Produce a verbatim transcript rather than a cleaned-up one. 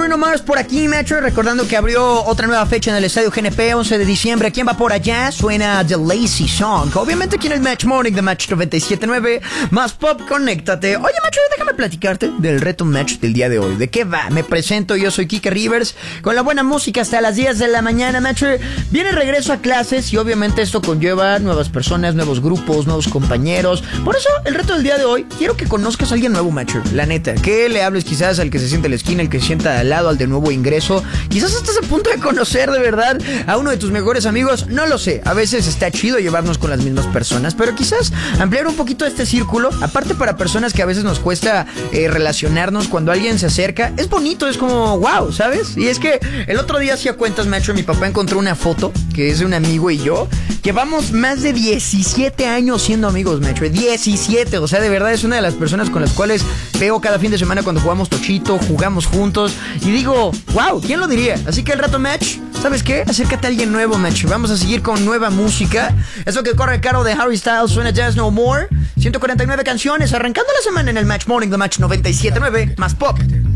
Bruno Mars por aquí, Metro. Recordando que abrió otra nueva fecha en el Estadio G N P, once de diciembre. ¿Quién va por allá? Suena The Lazy Song. Obviamente aquí en el Match Morning de Match noventa y siete punto nueve. Más pop, conéctate. Oye, Metro, déjame platicarte del reto Match del día de hoy. ¿De qué va? Me presento, yo soy Kike Rivers. Con la buena música hasta las diez de la mañana, Metro. Viene regreso a clases y obviamente esto conlleva nuevas personas, nuevos grupos, nuevos compañeros. Por eso, el reto del día de hoy, quiero que conozcas a alguien nuevo, Metro. La neta, que le hables quizás al que se siente en la esquina, el que se sienta al lado, al de nuevo ingreso. Quizás estás a punto de conocer de verdad a uno de tus mejores amigos. No lo sé, a veces está chido llevarnos con las mismas personas, pero quizás ampliar un poquito este círculo. Aparte, para personas que a veces nos cuesta eh, relacionarnos, cuando alguien se acerca, es bonito, es como wow, ¿sabes? Y es que el otro día hacía cuentas, Metro, mi papá encontró una foto que es de un amigo y yo. Llevamos más de diecisiete años siendo amigos, Metro. diecisiete, o sea, de verdad es una de las personas con las cuales veo cada fin de semana cuando jugamos tochito, jugamos juntos. Y digo, wow, ¿quién lo diría? Así que el reto Match, ¿sabes qué? Acércate a alguien nuevo, Match. Vamos a seguir con nueva música. Eso que corre a cargo de Harry Styles, suena Jazz No More. ciento cuarenta y nueve canciones, arrancando la semana en el Match Morning de Match noventa y siete punto nueve. Más pop.